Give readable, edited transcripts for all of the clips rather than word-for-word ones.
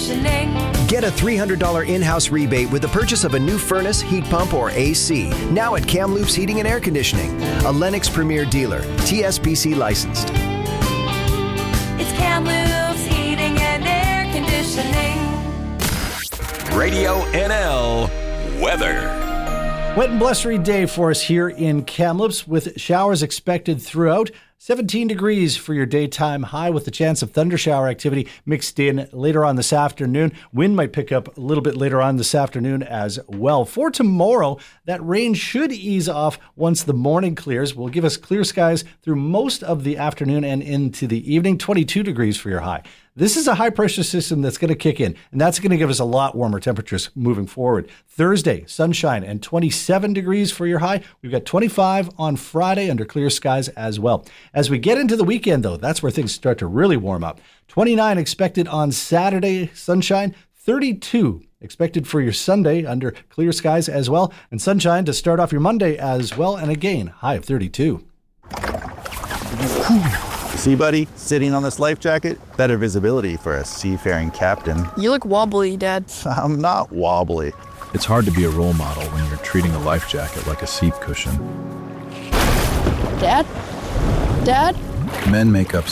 conditioning. Get a $300 in-house rebate with the purchase of a new furnace, heat pump, or AC. Now at Kamloops Heating and Air Conditioning, a Lennox Premier dealer, TSPC licensed. It's Kamloops Heating and Air Conditioning. Radio NL weather. Wet and blustery day for us here in Kamloops with showers expected throughout. 17 degrees for your daytime high with the chance of thunder shower activity mixed in later on this afternoon. Wind might pick up a little bit later on this afternoon as well. For tomorrow, that rain should ease off once the morning clears. Will give us clear skies through most of the afternoon and into the evening. 22 degrees for your high. This is a high-pressure system that's going to kick in, and that's going to give us a lot warmer temperatures moving forward. Thursday, sunshine and 27 degrees for your high. We've got 25 on Friday under clear skies as well. As we get into the weekend, though, that's where things start to really warm up. 29 expected on Saturday, sunshine. 32 expected for your Sunday under clear skies as well. And sunshine to start off your Monday as well. And again, high of 32. See, buddy, sitting on this life jacket, better visibility for a seafaring captain. You look wobbly, Dad. I'm not wobbly. It's hard to be a role model when you're treating a life jacket like a seat cushion. Dad? Dad? Men make up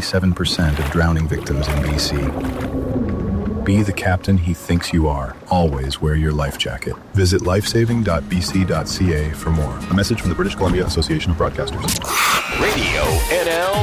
77% of drowning victims in BC. Be the captain he thinks you are. Always wear your life jacket. Visit lifesaving.bc.ca for more. A message from the British Columbia Association of Broadcasters. Radio NL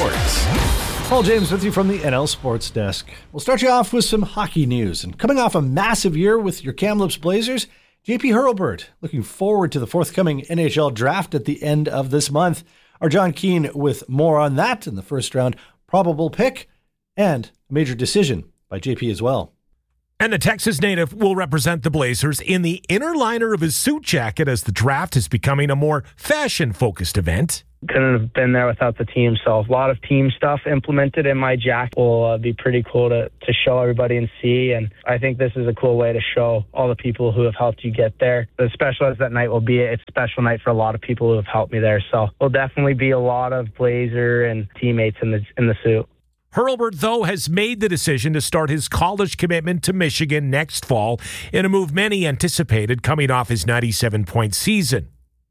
Sports. Paul James with you from the NL Sports Desk. We'll start you off with some hockey news. And coming off a massive year with your Kamloops Blazers, JP Hurlburt looking forward to the forthcoming NHL draft at the end of this month. Our John Keane with more on that in the first round probable pick and a major decision by JP as well. And the Texas native will represent the Blazers in the inner liner of his suit jacket as the draft is becoming a more fashion-focused event. Couldn't have been there without the team, so a lot of team stuff implemented in my jacket will be pretty cool to show everybody and see, and I think this is a cool way to show all the people who have helped you get there. As special as that night will be, it's a special night for a lot of people who have helped me there, so there'll definitely be a lot of Blazer and teammates in the suit. Hurlburt, though, has made the decision to start his college commitment to Michigan next fall in a move many anticipated coming off his 97-point season.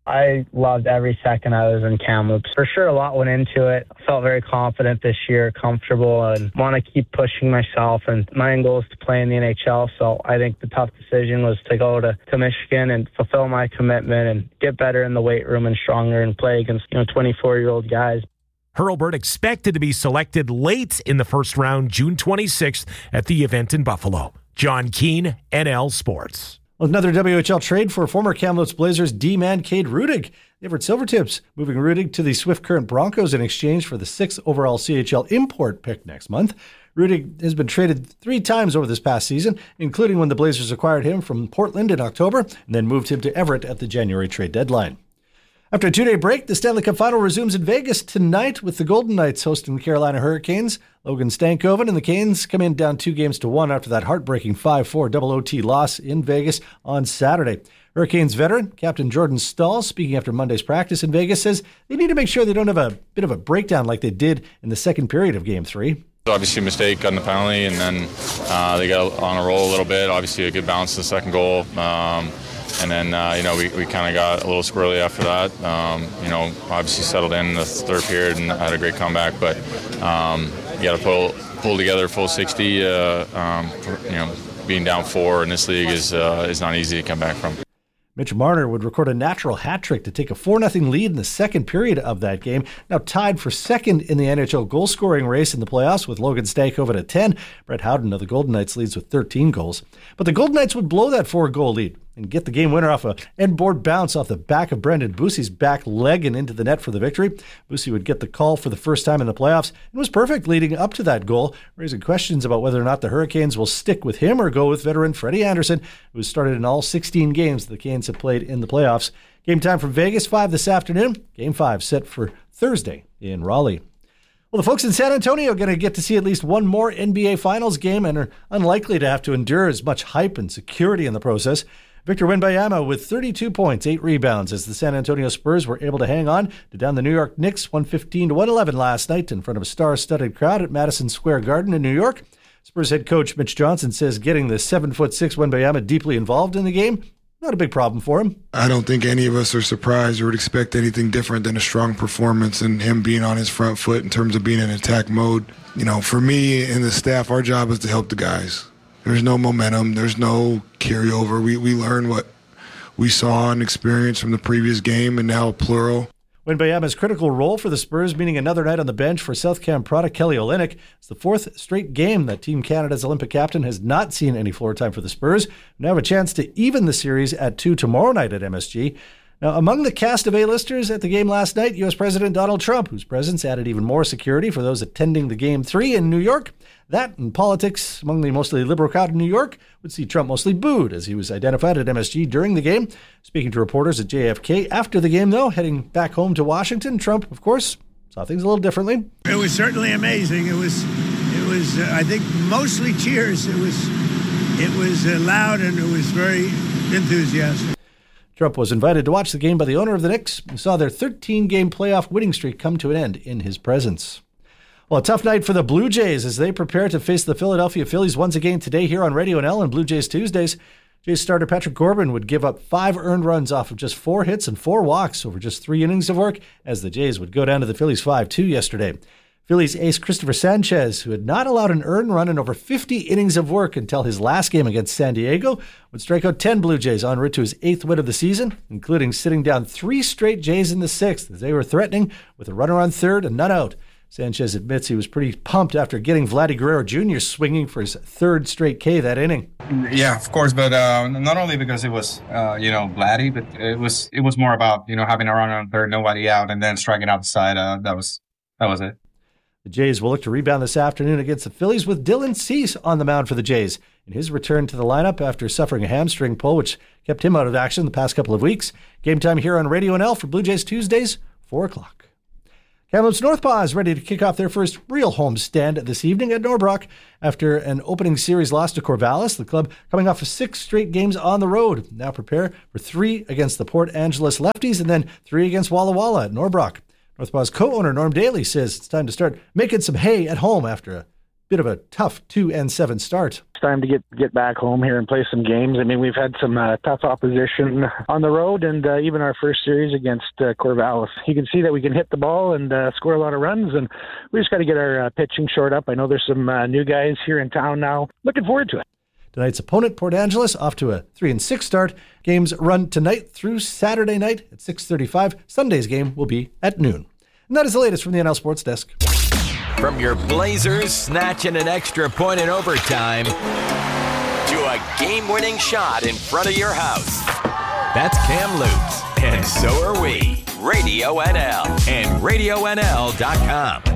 I loved every second I was in Kamloops. For sure, a lot went into it. I felt very confident this year, comfortable, and want to keep pushing myself. And my end goal is to play in the NHL, so I think the tough decision was to go to Michigan and fulfill my commitment and get better in the weight room and stronger and play against 24-year-old guys. Hurlburt expected to be selected late in the first round, June 26th, at the event in Buffalo. John Keane, NL Sports. Well, another WHL trade for former Kamloops Blazers D-man Cade Rudig. The Everett Silvertips moving Rudig to the Swift Current Broncos in exchange for the 6th overall CHL import pick next month. Rudig has been traded 3 times over this past season, including when the Blazers acquired him from Portland in October and then moved him to Everett at the January trade deadline. After a 2-day break, the Stanley Cup Final resumes in Vegas tonight with the Golden Knights hosting the Carolina Hurricanes. Logan Stankoven and the Canes come in down 2-1 after that heartbreaking 5-4 double OT loss in Vegas on Saturday. Hurricanes veteran Captain Jordan Stahl, speaking after Monday's practice in Vegas, says they need to make sure they don't have a bit of a breakdown like they did in the second period of Game 3. Obviously a mistake on the penalty, and then they got on a roll a little bit. Obviously a good bounce to the second goal. And then, we kind of got a little squirrely after that. Obviously settled in the third period and had a great comeback. But you got to pull together a full 60. Being down 4 in this league is not easy to come back from. Mitch Marner would record a natural hat trick to take a 4-0 lead in the second period of that game. Now tied for second in the NHL goal-scoring race in the playoffs with Logan Stankoven at 10. Brett Howden of the Golden Knights leads with 13 goals. But the Golden Knights would blow that 4-goal lead and get the game winner off a end-board bounce off the back of Brendan Busey's back leg and into the net for the victory. Busey would get the call for the first time in the playoffs and was perfect leading up to that goal, raising questions about whether or not the Hurricanes will stick with him or go with veteran Freddie Anderson, who has started in all 16 games the Canes have played in the playoffs. Game time from Vegas, 5 this afternoon. Game 5 set for Thursday in Raleigh. Well, the folks in San Antonio are going to get to see at least one more NBA Finals game and are unlikely to have to endure as much hype and security in the process. Victor Wembanyama with 32 points, 8 rebounds as the San Antonio Spurs were able to hang on to down the New York Knicks 115-111 last night in front of a star-studded crowd at Madison Square Garden in New York. Spurs head coach Mitch Johnson says getting the 7'6" Wembanyama deeply involved in the game, not a big problem for him. I don't think any of us are surprised or would expect anything different than a strong performance and him being on his front foot in terms of being in attack mode. You know, for me and the staff, our job is to help the guys. There's no momentum. There's no carryover. We learn what we saw and experienced from the previous game, and now plural. Wembanyama's critical role for the Spurs, meaning another night on the bench for South Cam product Kelly Olynyk. It's the fourth straight game that Team Canada's Olympic captain has not seen any floor time for the Spurs. Now have a chance to even the series at 2 tomorrow night at MSG. Now, among the cast of A-listers at the game last night, U.S. President Donald Trump, whose presence added even more security for those attending the Game 3 in New York. That and politics among the mostly liberal crowd in New York would see Trump mostly booed as he was identified at MSG during the game. Speaking to reporters at JFK after the game, though, heading back home to Washington, Trump, of course, saw things a little differently. It was certainly amazing. It was I think, mostly cheers. It was loud and it was very enthusiastic. Trump was invited to watch the game by the owner of the Knicks, who saw their 13-game playoff winning streak come to an end in his presence. Well, a tough night for the Blue Jays as they prepare to face the Philadelphia Phillies once again today here on Radio NL and Blue Jays Tuesdays. Jays starter Patrick Corbin would give up 5 earned runs off of just 4 hits and 4 walks over just 3 innings of work as the Jays would go down to the Phillies 5-2 yesterday. Phillies ace Christopher Sanchez, who had not allowed an earned run in over 50 innings of work until his last game against San Diego, would strike out 10 Blue Jays en route to his 8th win of the season, including sitting down 3 straight Jays in the 6th as they were threatening with a runner on third and none out. Sanchez admits he was pretty pumped after getting Vladdy Guerrero Jr. swinging for his 3rd straight K that inning. Yeah, of course, but not only because it was, Vladdy, but it was more about, having a runner on third, nobody out, and then striking out the side. That was it. The Jays will look to rebound this afternoon against the Phillies with Dylan Cease on the mound for the Jays in his return to the lineup after suffering a hamstring pull, which kept him out of action the past couple of weeks. Game time here on Radio NL for Blue Jays Tuesdays, 4 o'clock. Kamloops Northpaw is ready to kick off their first real home stand this evening at Norbrock after an opening series loss to Corvallis. The club coming off of 6 straight games on the road. Now prepare for 3 against the Port Angeles Lefties and then 3 against Walla Walla at Norbrock. Northpaw's co-owner Norm Daly says it's time to start making some hay at home after a bit of a tough 2-7 start. It's time to get back home here and play some games. I mean, we've had some tough opposition on the road, and even our first series against Corvallis. You can see that we can hit the ball and score a lot of runs, and we just got to get our pitching shored up. I know there's some new guys here in town now. Looking forward to it. Tonight's opponent, Port Angeles, off to a 3-6 start. Games run tonight through Saturday night at 6:35. Sunday's game will be at noon. And that is the latest from the NL Sports Desk. From your Blazers snatching an extra point in overtime to a game-winning shot in front of your house. That's Kamloops, and so are we. Radio NL and RadioNL.com.